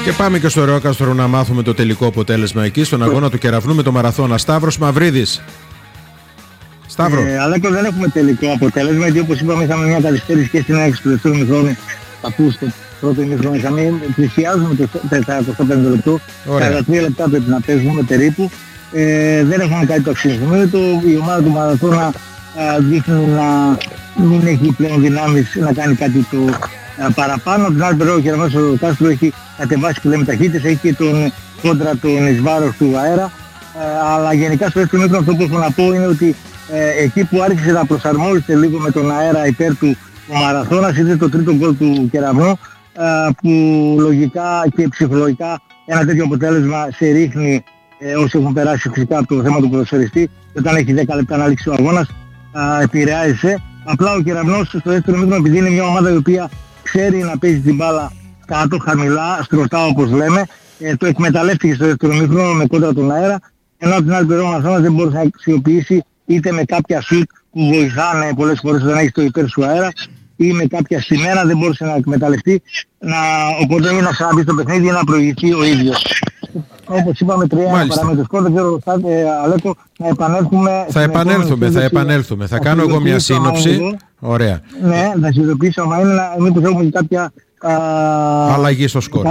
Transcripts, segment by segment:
Και πάμε και στο Ρεόκαστρο να μάθουμε το τελικό αποτέλεσμα εκεί στον αγώνα του Κεραυνού με το Μαραθώνα. Σταύρος Μαυρίδης. Σταύρο. Αλέκο, δεν έχουμε τελικό αποτέλεσμα, γιατί όπως είπαμε είχαμε μια καθυστέρηση και στην έναρξη του δεύτερου ημιχρόνου. Ακούς το πρώτο ημιχρόνο είχαμε, πλησιάζουμε το 45 λεπτό. 43 λεπτά πρέπει να παίζουμε περίπου. Δεν έχουμε κάτι το αξιοσημείωτο. Η ομάδα του Μαραθώνα δείχνει να μην έχει πλέον δυνάμεις να κάνει κάτι το παραπάνω. Από την άλλη πλευρά ο Κεραυνός ο Κάστρο έχει κατεβάσει πλέον ταχύτητες, έχει και τον κόντρα τον εις βάρος του αέρα. Αλλά γενικά στο δεύτερο ημίχρονο αυτό που έχω να πω είναι ότι εκεί που άρχισε να προσαρμόζεται λίγο με τον αέρα υπέρ του ο Μαραθώνας, είδε το τρίτο γκολ του Κεραυνού, που λογικά και ψυχολογικά ένα τέτοιο αποτέλεσμα σε ρίχνει, όσοι έχουν περάσει φυσικά από το θέμα του ποδοσφαιριστή, και όταν έχει 10 λεπτά να λήξει ο αγώνας, επηρεάζεσαι. Απλά ο Κεραυνός στο δεύτερο ημίχρονο, επειδή είναι μια ομάδα η οποία ξέρει να παίζει την μπάλα κάτω, χαμηλά, στρωτά όπως λέμε, το εκμεταλλεύτηκε στο δεύτερο ημίχρονο με κόντρα τον αέρα, ενώ από την άλλη πλευρά ο Μαραθώνας δεν μπορούσε να αξιοποιήσει είτε με κάποια σουτ που βοηθάνε πολλές φορές όταν έχεις το υπέρ σου αέρα, ή με κάποια σημαίνα δεν μπορούσε να εκμεταλλευτεί, οπότε είναι να ξαναμπεί στο παιχνίδι ή να προηγηθεί ο ίδιος. Όπως είπαμε 3-1 παρά με το σκορ, δεν ξέρω Αλέκο, να επανέλθουμε. Θα επανέλθουμε. Θα κάνω εγώ μια σύνοψη. Ωραία. Ναι, θα συνειδητοποιήσω άμα είναι μήπως έχουμε και κάποια αλλαγή στο σκορ.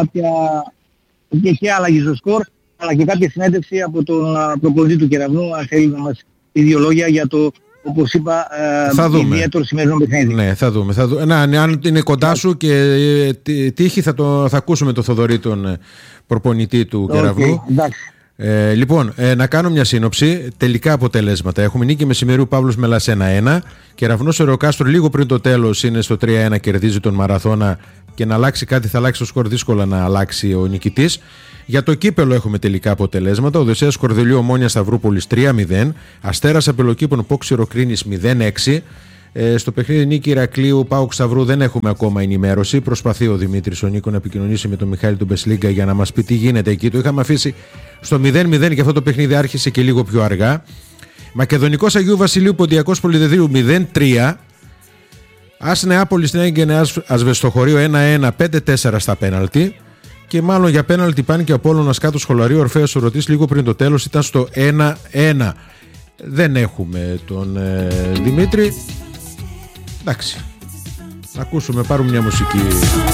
Και αλλαγή στο σκορ, αλλά και κάποια συνέντευξη από τον προπονητή του Κεραυνού, αν θέλει να μας πει δύο λόγια για το, όπως είπα, ιδιαίτερο σημερινό παιχνίδι. Ναι, θα δούμε. Αν είναι κοντά σου και τύχει θα ακούσουμε το Θοδωρή, τον προπονητή του Κεραυνού. Λοιπόν, να κάνω μια σύνοψη. Τελικά αποτελέσματα. Έχουμε νίκη μεσημερίου Παύλος Μελάς 1-1. Κεραυνός Ρεοκάστρο λίγο πριν το τέλος είναι στο 3-1, κερδίζει τον Μαραθώνα, και να αλλάξει κάτι θα αλλάξει το σκορ, δύσκολα να αλλάξει ο νικητής. Για το κύπελο έχουμε τελικά αποτελέσματα. Οδυσσέας Κορδελίου Ομόνια Σταυρούπολης 3-0. Αστέρας Απελλοκήπων Πόξιρο Κρίνης 0-6. Στο παιχνίδι νίκη Ηρακλείου ΠΑΟΚ Σταυρού δεν έχουμε ακόμα ενημέρωση. Προσπαθεί ο Δημήτρης ο Νίκο να επικοινωνήσει με τον Μιχάλη τον Μπεσλίγκα για να μας πει τι γίνεται εκεί. Το είχαμε αφήσει στο 0-0 και αυτό το παιχνίδι άρχισε και λίγο πιο αργά. Μακεδονικός Αγίου Βασιλείου Ποντιακός Πολυδεδρίου 0-3. Άς Νεάπολης Νέγγενε Ασβεστοχωρίου 1-1, 5-4 στα πέναλτι. Και μάλλον για πέναλτι πάνε και ο Απόλλωνας κάτω Σχολαρίου Ορφέας Ορωτής λίγο πριν το τέλος, ήταν στο 1-1. Δεν έχουμε τον Δημήτρη. Εντάξει. Ακούσουμε, πάρουμε μια μουσική.